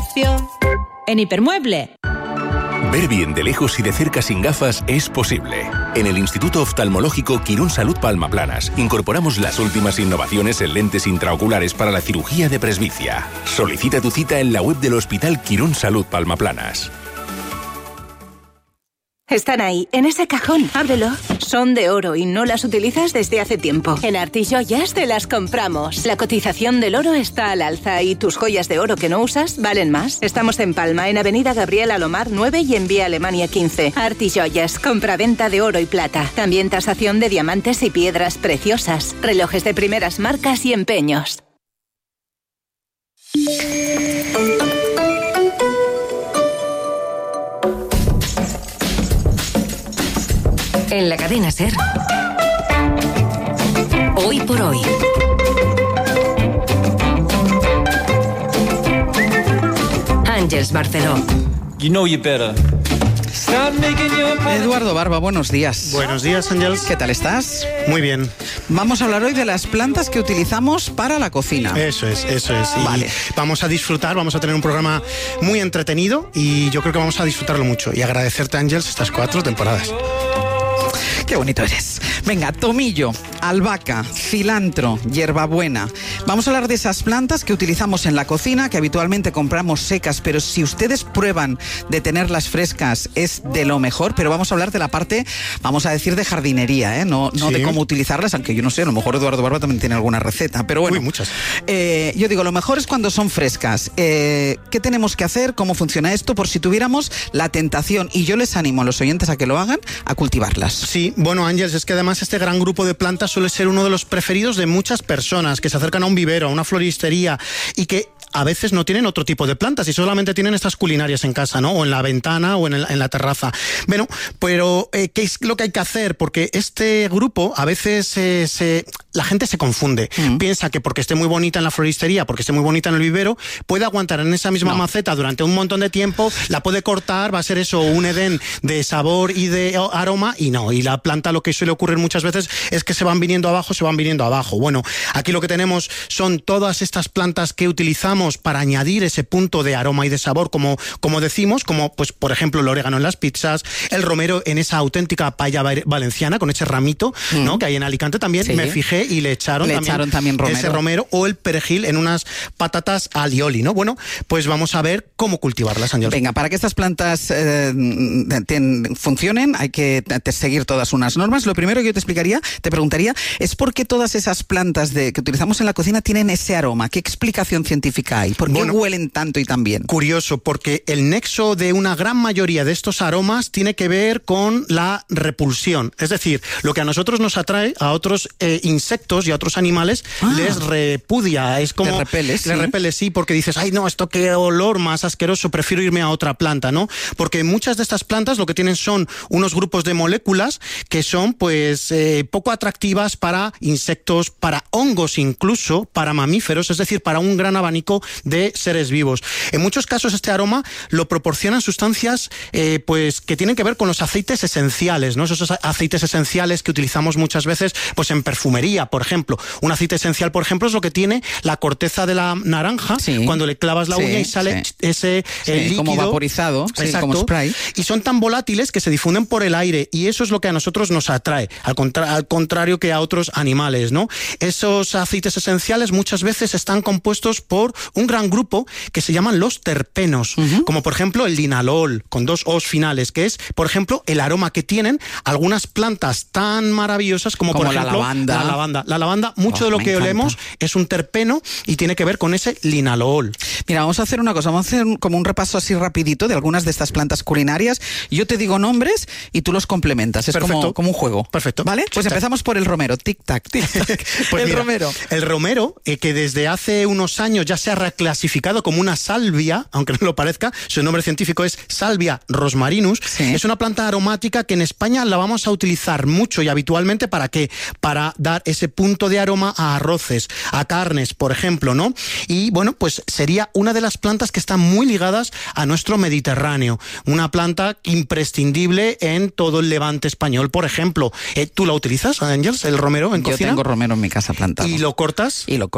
precio. En Hipermueble. Ver bien de lejos y de cerca sin gafas es posible. En el Instituto Oftalmológico Quirón Salud Palma Planas incorporamos las últimas innovaciones en lentes intraoculares para la cirugía de presbicia. Solicita tu cita en la web del Hospital Quirón Salud Palma Planas. Están ahí, en ese cajón. Ábrelo. Son de oro y no las utilizas desde hace tiempo. En Artijoyas te las compramos. La cotización del oro está al alza y tus joyas de oro que no usas valen más. Estamos en Palma, en Avenida Gabriel Alomar 9 y en Vía Alemania 15. Artijoyas, compraventa de oro y plata. También tasación de diamantes y piedras preciosas. Relojes de primeras marcas y empeños. En la cadena SER, Hoy por Hoy. Ángeles Barceló. You know you better. Eduardo Barba, buenos días. Buenos días, Ángeles. ¿Qué tal estás? Muy bien. Vamos a hablar hoy de las plantas que utilizamos para la cocina. Eso es. Y vale. Vamos a disfrutar, vamos a tener un programa muy entretenido y yo creo que vamos a disfrutarlo mucho. Y agradecerte, Ángeles, estas 4 temporadas. Qué bonito eres. Venga, tomillo, albahaca, cilantro, hierbabuena. Vamos a hablar de esas plantas que utilizamos en la cocina, que habitualmente compramos secas, pero si ustedes prueban de tenerlas frescas es de lo mejor. Pero vamos a hablar de la parte, vamos a decir, de jardinería, ¿eh? No Sí. de cómo utilizarlas, aunque yo no sé, a lo mejor Eduardo Barba también tiene alguna receta. Pero bueno, Uy, muchas. Yo digo, lo mejor es cuando son frescas. ¿Qué tenemos que hacer? ¿Cómo funciona esto? Por si tuviéramos la tentación, y yo les animo a los oyentes a que lo hagan, a cultivarlas. Sí, bueno, Ángeles, es que además este gran grupo de plantas suele ser uno de los preferidos de muchas personas que se acercan a un vivero, a una floristería y que a veces no tienen otro tipo de plantas y solamente tienen estas culinarias en casa, ¿no? O en la ventana o en la terraza. Bueno, pero ¿qué es lo que hay que hacer? Porque este grupo a veces la gente se confunde. Piensa que porque esté muy bonita en la floristería, porque esté muy bonita en el vivero, puede aguantar en esa misma maceta durante un montón de tiempo, la puede cortar, va a ser eso, un edén de sabor y de aroma, y no. Y la planta, lo que suele ocurrir muchas veces es que se van viniendo abajo. Bueno, aquí lo que tenemos son todas estas plantas que utilizamos para añadir ese punto de aroma y de sabor, como decimos, como pues por ejemplo el orégano en las pizzas, el romero en esa auténtica paella valenciana con ese ramito, ¿no? Que hay en Alicante también, sí. Me fijé y le echaron también romero. Ese romero, o el perejil en unas patatas alioli, ¿no? Bueno, pues vamos a ver cómo cultivarlas, Ángel. Venga, para que estas plantas funcionen hay que seguir todas unas normas. Lo primero que yo te preguntaría, es por qué todas esas plantas que utilizamos en la cocina tienen ese aroma. ¿Qué explicación científica hay? ¿Por qué huelen tanto y tan bien? Curioso, porque el nexo de una gran mayoría de estos aromas tiene que ver con la repulsión. Es decir, lo que a nosotros nos atrae, a otros insectos y a otros animales les repudia. Es como... Les repele, sí, porque dices, ay no, esto qué olor más asqueroso, prefiero irme a otra planta, ¿no? Porque muchas de estas plantas lo que tienen son unos grupos de moléculas que son pues poco atractivas para insectos, para hongos incluso, para mamíferos, es decir, para un gran abanico de seres vivos. En muchos casos este aroma lo proporcionan sustancias pues que tienen que ver con los aceites esenciales, ¿no? Esos aceites esenciales que utilizamos muchas veces pues en perfumería, por ejemplo. Un aceite esencial, por ejemplo, es lo que tiene la corteza de la naranja, cuando le clavas la uña y sale ese líquido como vaporizado, como spray. Y son tan volátiles que se difunden por el aire, y eso es lo que a nosotros nos atrae, al contrario que a otros animales, ¿no? Esos aceites esenciales muchas veces están compuestos por un gran grupo que se llaman los terpenos, como por ejemplo el linalol, con 2 O's finales, que es, por ejemplo, el aroma que tienen algunas plantas tan maravillosas como por ejemplo la lavanda. La lavanda, mucho de lo que olemos es un terpeno y tiene que ver con ese linalol. Mira, vamos a hacer una cosa, vamos a hacer como un repaso así rapidito de algunas de estas plantas culinarias. Yo te digo nombres y tú los complementas. Es como un juego. Perfecto. ¿Vale? Pues empezamos por el romero. Tic-tac, tic-tac. Pues el romero. El romero, que desde hace unos años ya se ha reclasificado como una salvia, aunque no lo parezca, su nombre científico es Salvia rosmarinus. Es una planta aromática que en España la vamos a utilizar mucho y habitualmente. ¿Para qué? Para dar ese punto de aroma a arroces, a carnes, por ejemplo, ¿no? Y bueno, pues sería una de las plantas que están muy ligadas a nuestro Mediterráneo. Una planta imprescindible en todo el levante español, por ejemplo. ¿Tú la utilizas, Ángeles, el romero en cocina? Yo tengo romero en mi casa plantado. ¿Y lo cortas? Y lo corto.